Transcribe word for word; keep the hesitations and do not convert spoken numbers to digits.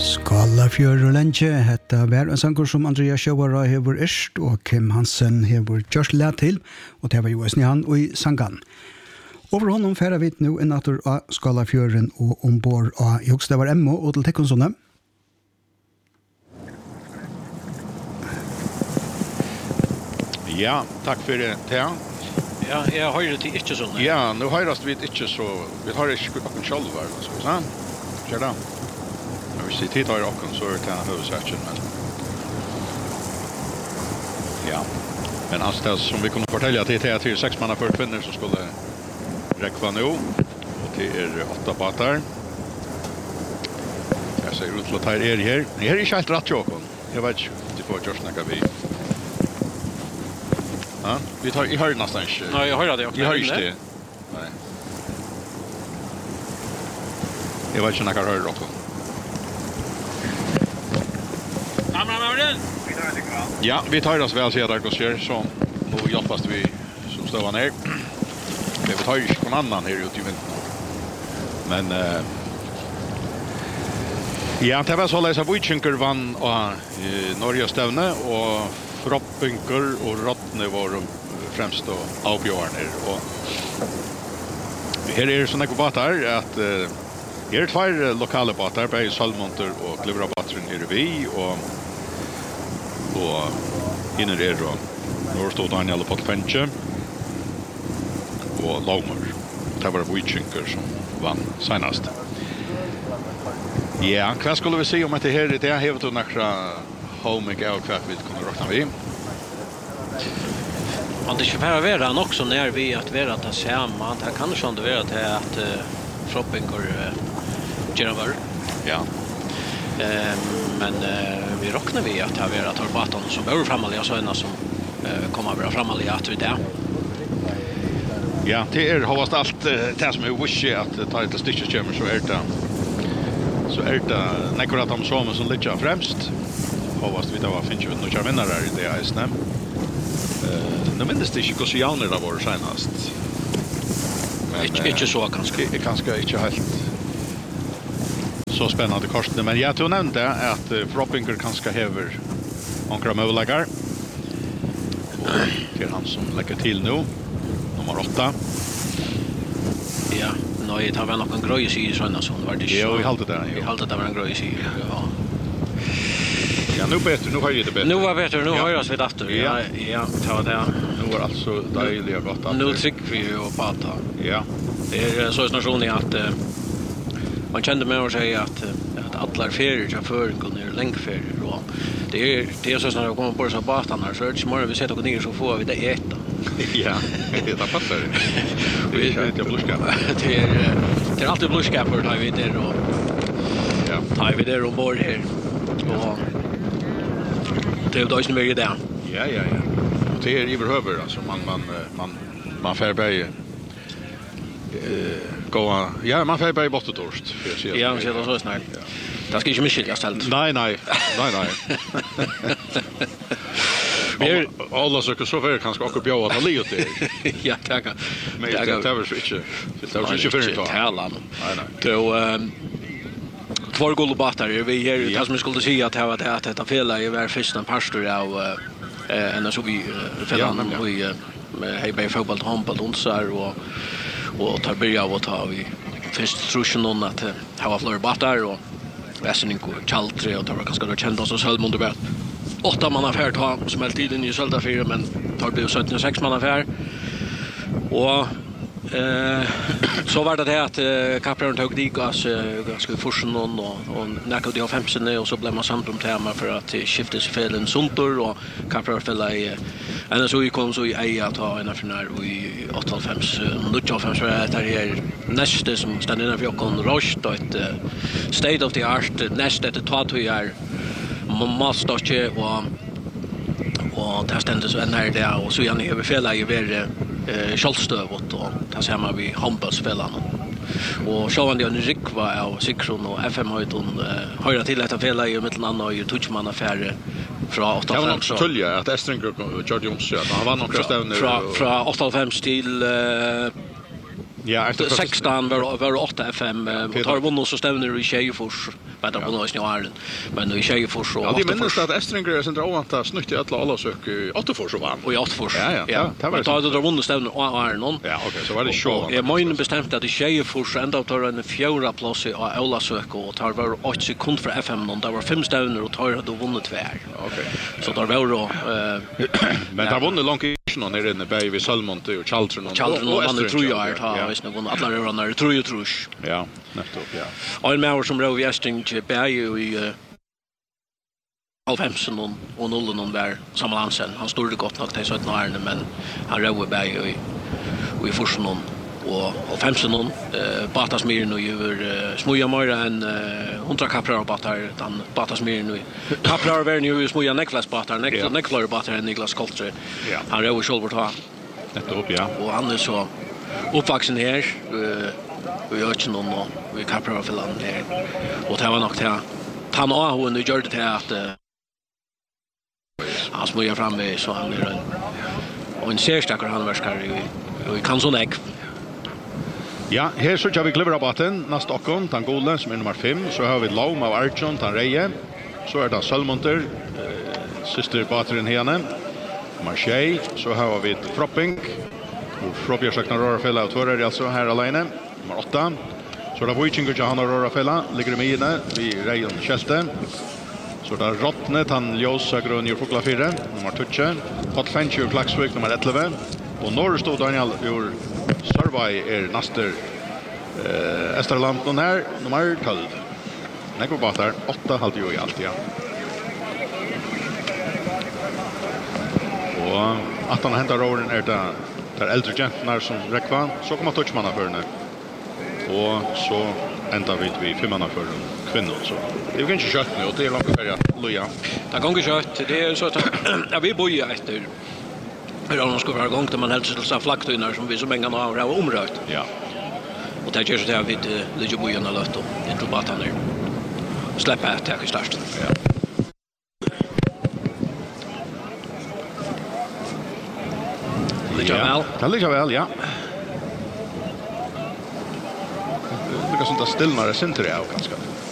Skala fjör och länge hetta var en sanger som Andreas Sjövara hever erst og Kim Hansen hever just lært til, og det var jo en han og i sangan. Over honom færa vi nu en natur av Skala fjøren og ombord av Jokstavar Emmo og til Tekkonsone. Ja, takk for det, Thea. Ja, jeg hører til ikke sånn. Ja, nå høres vi ikke så, vi har ikke akkurat selv hver, så sånn. Kjør da. Hvis vi tittar i åkken så er det en høvesetjen, men... Ja, men altså det som vi kunne fortelle til det er til seks mann for kvinner som skulle rekva nå, og det er åtta bater. Jeg ser ut til at her er her. Her er ikke helt rett i åkken. Jeg vet ikke om de får gjøre snakke vi. Ja, vi tar, jeg hører nesten ikke. Nei, jeg hører det også. Jeg hører ikke det. Nei. Jeg vet ikke når jeg hører åkken. Ja, vi tar oss väl så där går ser som nu hjälpas vi som står ner. Det vi tar ju någon annan här ute i vintern. Men eh ja, det var så läsa Witchinker vann och Norge stövne och Froppinker och Rottne var främst då avbjörnar och här är det såna båtar att här är två lokala båtar på Salmonter och Klivrabatren är vi och og inner er og nå stod Daniel på Potpenche og Laumar. Det var Witchinker som vann senast. Ja, hva skulle vi si om dette her? Det er hevet og nekra homing av hva vi kunne råkna vi. Men det ska vara nok så när vi att vara att samma. Det kan ju inte vara till att uh, Froppingur uh, Gervar. Ja. Eh, men uh, vi räknar vi att ha vara torbaton som över framaliga såna som uh, kommer vara framaliga att vi där. Ja, det är har varit allt det som är wish att ta ett stitches chamber så är det så är det nekrat om som som ligger främst. Har varit vi då finns ju några vinnare i det är snäm. Eh, nu minns det inte hur så jävla det var senast. Men inte inte så kanske. Det kanske inte helt så spännande korsning, men jag tror nämnde att uh, Froppinker kanske häver ankra möjligheter. Och det är han som lägger till nu, nummer åtta. Ja, nej, det var nog en gröj sig såna som var det. Ja, vi hållde det. Vi hållde det var en gröj sig. Ja. Ja, nu bättre, nu har ju det bättre. Nu var bättre, nu ja. hörs vi åter. Ja, ja, ta det. Nu var alltså dejliga gott att. Nu trycker vi ju på att. Ja. Det är så snart i att uh, man kände med att säga att att alla ferier jag för går ner längdferier och det är det är så snart jag kommer på så båtarna så är det smart vi sätter gå ner så får vi det äta. Ja, det passar. Vi är inte bluska. Det är det är alltid bluska för att vi där och ja, tar vi där ombord här. Och det är då inte mer där. Ja, ja, ja. Och det är överhuvud alltså man man man man färberg eh gå ja man får bara bottentorst för att se. Ja, men det är så snart. Det ska inte misslyckas helt. Nej, nej. Nej, nej. Vi alla så så för kanske också bjöd att Leo det. Ja, tack. Men det var så inte. Det var inte för det. Nej, nej. Då ehm två golbatar vi här det som skulle säga att det var det att detta fela är var första pastor av eh en så vi felan vi hej på fotboll och handboll och så och och tar börja av att ta vi först tror ju någon att ha fler battar och väsning och chaltre och tar kanske då kända så Salmond och åtta man affär ta som hela tiden i Sölda fyra men tar det sjutton sex man affär och eh så var det att uh, kapten tog digas uh, ganska forsen någon och och när de har femton och så blev man samt om tema för att skifta sig fel en suntor och kapten fälla i en så vi kom så i ei att ha en affär och i åttiofem nittiofem så är det här nästa som ständer där för jag kon rost och ett uh, state of the art nästa det tar två år måste ju och och det ständer så när det och så gärna över fälla i ver eh Schalstövet och där ser man vi handbollsspelarna. Och sjåvan det en rikva av Sikron och F M höjton eh höra till detta fälla i mellan andra och touchman affär från åtta fem så tölja att Estrinker George Jones han vann några stävner från från åtta fem till Ja, efter sexton var var åtta F M och tar vunnit så stämmer i Tjejfors. Men det var nog Arlen. Men i Tjejfors och Ja, det minns att Estringer sen drar ovanta snutt i alla alla sök i Åttefors och vann. Och i Åttefors. Ja, ja. Ja, det var det. Tar det vunnit stämmer Arlen. Ja, okej, så var det show. Jag måste bestämt att i Tjejfors ända tar en fjärde plats i alla sök och tar var åtta sekund för F M någon. Det var fem stämmer och tar då vunnit två. Okej. Så där var då men där vunnit långt någon nere inne bei vid Salmont och Charlton och Charlton och andra tror jag är ha visst någon alla rörna tror ju tror. Ja, nettopp, ja. Och en mer som rov gästing till Berg i Alfemsen och och nollen någon där sammanhansen. Han stod det gott nog till så ett närne men han rov Berg i och i forsen och och femsen någon eh Batas mer nu över smoja mer än hundra kaprar batar den Batas mer nu. Kaprar var nu smoja Niklas batar Niklas Niklas batar än Niklas Koltre. Ja. Han rov shoulder ta. Nettopp, ja. Och han är så uppvuxen här eh vi gör inte någon och vi kaprar för land här. Och det var nog till han och hon gjorde det till att han smoja fram med så han är en och en särstackare han verkar i vi kan sån ägg. Ja, här så kör vi Kliverrabatten, nästa okon, den Golen som är nummer fem, så har vi Laum av Archon, den Reje, så är det Salmonter, eh, syster Batren henne, Marseille, så har vi Fropping, och Fropping saknar Rörafälla och Tvörre alltså här alene, nummer åtta, så är det Wojcink och Johanna Rörafälla, ligger med inne vid Rejon Kjelte, så är det Rottnet, han Ljosa Grön i Fokla fyra, nummer tjugo, Hotfenchi och Klaxvik, nummer elva, och norr stod Daniel ur Survey är näster eh Esterland och här nummer tolv. Nägor batar åtta halt ju i allt ja. Och att han hämtar rollen är det där äldre gentnar som räckva så kommer touchmanna för henne. Och så ända vid vi femmanna för kvinnor så. Det är ju inte kött nu och det är långt färja. Loja. Det går inte kött. Det är så att ja vi bor ju efter hur de ska vara igång där man helst så flacktunnar som vi så många har av omrört. Ja. Och det gör så att vi ligger på igen lött och inte bara tar ner. Släppa att ta i starten. Ja. Ligger väl. Det ligger väl, ja. Det är sånt där stillnare center jag ganska.